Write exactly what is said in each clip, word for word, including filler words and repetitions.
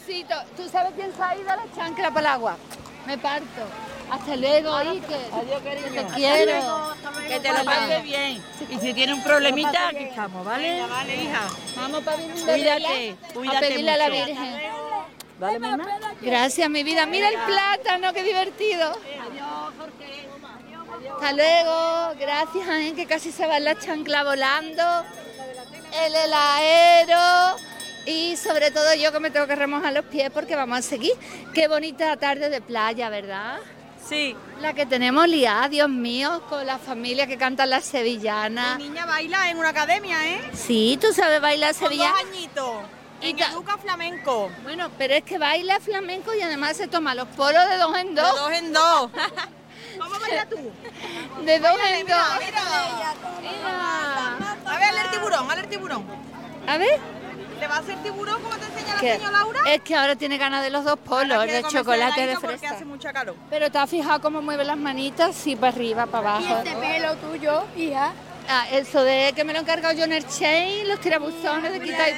besito. ¿Tú sabes quién se ha ido a la chancla para el agua? Me parto. Hasta luego, Iker. Adiós, cariño. Que te quiero. Que te lo pases bien. Y si tienes un problemita, aquí estamos, ¿vale? Venga, vale, hija. Vamos para Virgen de Cuídate, Regla, cuídate a pedirle a la mucho. Virgen. Dale, mamá. Gracias, mi vida. Mira el plátano, qué divertido. Adiós, Jorge. Hasta luego. Gracias, ¿eh? Que casi se va la chancla volando. El heladero. Y sobre todo yo que me tengo que remojar los pies porque vamos a seguir. Qué bonita tarde de playa, ¿verdad? Sí. La que tenemos liada, Dios mío, con la familia que cantan las sevillanas. Mi niña baila en una academia, ¿eh? Sí, tú sabes bailar Con sevillana. dos añitos. Y En ta- Educa Flamenco. Bueno, pero es que baila flamenco y además se toma los polos de dos en De dos. dos en dos. ¿Cómo bailas tú? De dos Mírale, en mira, dos. mira. Mira. A ver, hazle el tiburón, hazle el tiburón. A ver. ¿Le va a hacer tiburón como te enseña la que- señora Laura? Es que ahora tiene ganas de los dos polos, Ahora el quiere de comerse chocolate y de heladito porque fresa. hace mucha calor. Pero ¿te has fijado cómo mueve las manitas? Sí, para arriba, para abajo. ¿Y este pelo tuyo, hija? Ah, eso de que me lo he encargado yo en el chain, los tirabuzones de quita y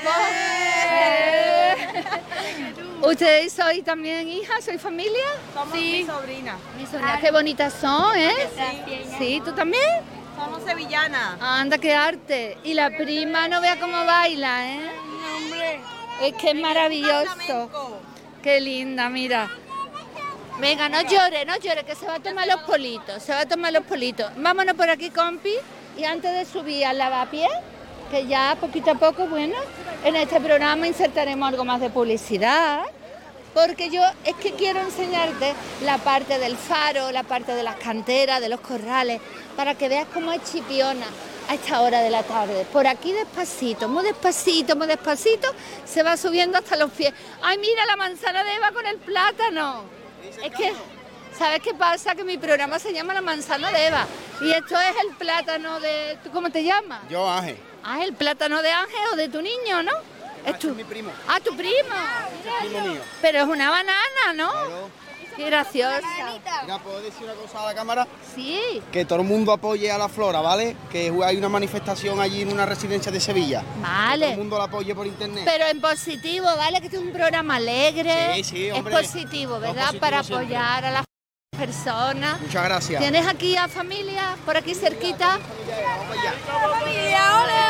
pon. ¿Ustedes sois también hijas? ¿Sois familia? Somos mi sobrina. Mis sobrinas, qué bonitas son, ¿eh? Sí. Sí, ¿tú también? Somos sevillanas. Anda, qué arte. Y la prima no vea cómo baila, ¿eh? Hombre. Es que es maravilloso. Flamenco. Qué linda, mira. Venga, no llore, no llore, que se va a tomar los politos, se va a tomar los politos. Vámonos por aquí, compi, y antes de subir al lavapiés, que ya poquito a poco, bueno, en este programa insertaremos algo más de publicidad, porque yo es que quiero enseñarte la parte del faro, la parte de las canteras, de los corrales, para que veas cómo es Chipiona a esta hora de la tarde. Por aquí despacito, muy despacito, muy despacito, se va subiendo hasta los pies. ¡Ay, mira la manzana de Eva con el plátano! Es que, ¿sabes qué pasa? Que mi programa se llama La Manzana de Eva. Y esto es el plátano de... ¿Tú cómo te llamas? Yo, Ángel. Ah, el plátano de Ángel o de tu niño, ¿no? Ah, Es tu... es mi primo. Ah, tu primo. Primo mío. Pero es una banana, ¿no? Claro. Qué graciosa. Mira, ¿puedo decir una cosa a la cámara? Sí. Que todo el mundo apoye a la Flora, ¿vale? Que hay una manifestación allí en una residencia de Sevilla. Todo el Vale. mundo la apoye por internet. Pero en positivo, ¿vale? Que este es un programa alegre. Sí, sí, hombre. Es positivo, ¿verdad? Positivo Para siempre. apoyar a las personas. Muchas gracias. ¿Tienes aquí a familia por aquí cerquita? Vamos allá. ¡Familia! ¡Ole,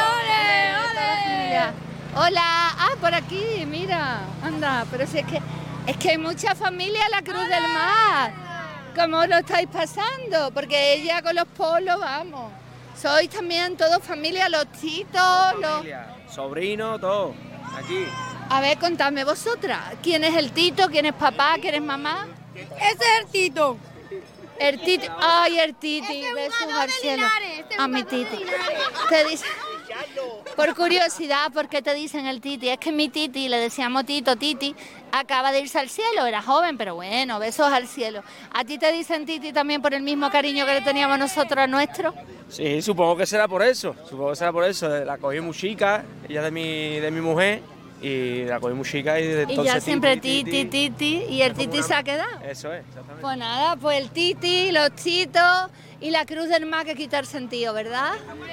ole, ole! Hola. Ah, por aquí, mira. Anda, pero si es que es que hay mucha familia en la Cruz del Mar. ¿Cómo lo estáis pasando? Porque ella con los polos, vamos. Sois también todos familia, los titos, los... Familia, sobrino, todo. Aquí. A ver, contadme vosotras. ¿Quién es el tito? ¿Quién es papá? ¿Quién es mamá? Ese es el Tito. El titi. Ay, el titi. Este es un Besos ganador al de cielo. Linares, este es A un mi ganador de titi. Linares. Te dice... Por curiosidad, ¿por qué te dicen el titi? Es que mi titi, le decíamos tito, titi, acaba de irse al cielo, era joven, pero bueno, besos al cielo. ¿A ti te dicen titi también por el mismo cariño que le teníamos nosotros a nuestro? Sí, supongo que será por eso. Supongo que será por eso. La cogí muy chica, ella de mi, de mi mujer, y la cogí muy chica y desde Y entonces... ya siempre titi, titi, y el titi se ha quedado. Eso es, exactamente. Pues nada, pues el titi, los titos y la cruz del mar que quita el sentido, ¿verdad?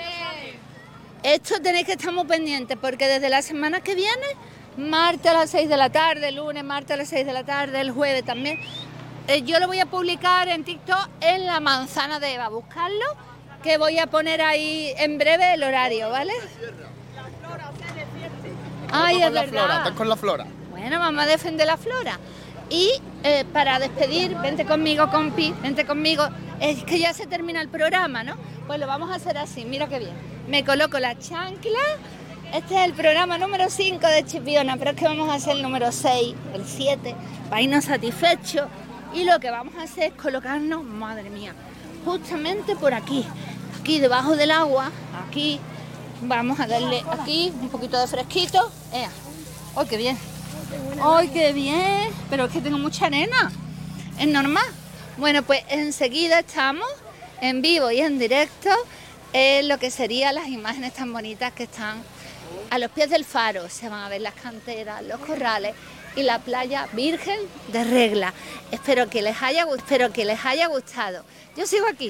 Esto tenéis que estar muy pendientes porque desde la semana que viene, martes a las seis de la tarde, lunes, martes a las seis de la tarde, el jueves también, eh, yo lo voy a publicar en TikTok en La Manzana de Eva. Buscarlo, que voy a poner ahí en breve el horario, ¿vale? Ay, es con la Flora, verdad. estás con la Flora. Bueno, vamos a defender la flora. Y eh, para despedir, vente conmigo, compi, vente conmigo. Es que ya se termina el programa, ¿no? Pues lo vamos a hacer así, mira qué bien. Me coloco la chancla. Este es el programa número cinco de Chipiona, pero es que vamos a hacer el número seis, el siete, para irnos satisfechos. Y lo que vamos a hacer es colocarnos, madre mía, justamente por aquí, aquí debajo del agua, aquí. Vamos a darle aquí un poquito de fresquito. ¡Ea! ¡Ay, qué bien! ¡Ay, qué bien! Pero es que tengo mucha arena. Es normal. Bueno, pues enseguida estamos en vivo y en directo en lo que serían las imágenes tan bonitas que están a los pies del faro. Se van a ver las canteras, los corrales y la playa Virgen de Regla. Espero que les haya, espero que les haya gustado. Yo sigo aquí.